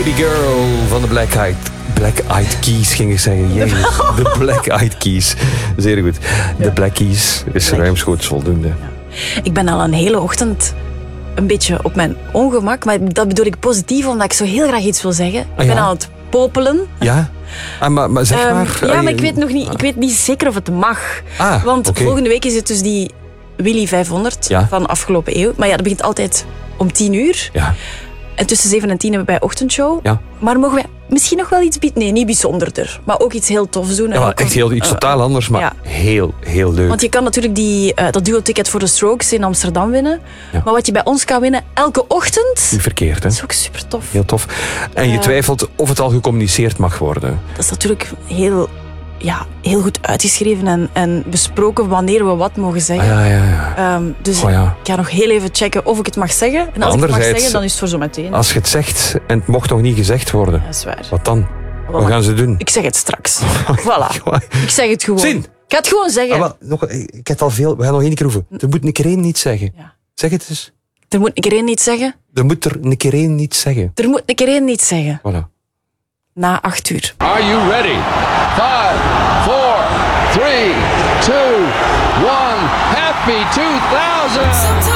Pretty Girl van de Black Eyed Keys, ging ik zeggen. Jezus, de Black Eyed Keys. Zeer goed. De Black Keys is ruimschoots voldoende. Ja. Ik ben al een hele ochtend een beetje op mijn ongemak, maar dat bedoel ik positief, omdat ik zo heel graag iets wil zeggen. Ik ben aan het popelen. Ja? Maar zeg maar... Ja, maar ik weet nog niet, ik weet niet zeker of het mag. Want volgende week is het dus die Willy 500 van afgelopen eeuw. Maar ja, dat begint altijd om 10:00. Ja. En tussen 7 en 10 hebben wij ochtendshow. Ja. Maar mogen wij misschien nog wel iets bieden? Nee, niet bijzonderder. Maar ook iets heel tofs doen. Ja, maar echt iets totaal anders, maar heel, heel leuk. Want je kan natuurlijk dat duo-ticket voor de Strokes in Amsterdam winnen. Ja. Maar wat je bij ons kan winnen elke ochtend... Niet verkeerd, hè? Dat is ook super tof. Heel tof. En je twijfelt of het al gecommuniceerd mag worden. Dat is natuurlijk heel goed uitgeschreven en besproken wanneer we wat mogen zeggen. Dus ik ga nog heel even checken of ik het mag zeggen. En als ik het mag zeggen, dan is het voor zo meteen. Als je het zegt en het mocht nog niet gezegd worden, dat is waar. Wat dan? Wat gaan ze doen? Ik zeg het straks. Voilà. Ik zeg het gewoon. Zin! Ik ga het gewoon zeggen. Ik heb al veel. We gaan nog één keer oefenen. Er moet een keer één niet zeggen. Ja. Zeg het eens. Er moet een keer één niet zeggen. Er moet er een keer één niet zeggen. Er moet een keer één niet zeggen. Voilà. Na 8:00. Are you ready? 5, 4, 3, 2, 1. Happy 2000!